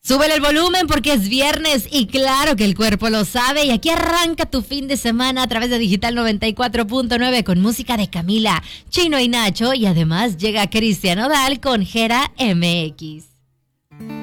Súbele el volumen porque es viernes y claro que el cuerpo lo sabe. Y aquí arranca tu fin de semana a través de Digital 94.9 con música de Camila, Chino y Nacho. Y además llega Cristian Odal con Gera MX.